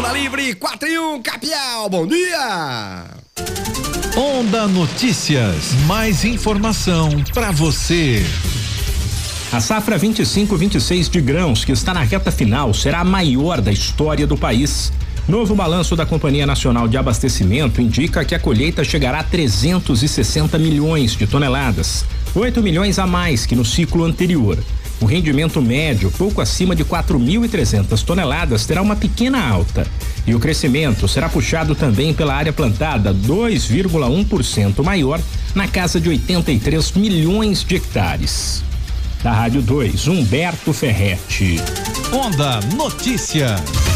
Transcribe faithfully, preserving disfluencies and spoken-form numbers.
Onda Livre quatro e um, Capial, bom dia! Onda Notícias, mais informação para você. A safra vinte e cinco vinte e seis de grãos, que está na reta final, será a maior da história do país. Novo balanço da Companhia Nacional de Abastecimento indica que a colheita chegará a trezentos e sessenta milhões de toneladas, oito milhões a mais que no ciclo anterior. O rendimento médio, pouco acima de quatro mil e trezentas toneladas, terá uma pequena alta. E o crescimento será puxado também pela área plantada, dois vírgula um por cento maior, na casa de oitenta e três milhões de hectares. Da Rádio dois, Humberto Ferretti. Onda Notícias.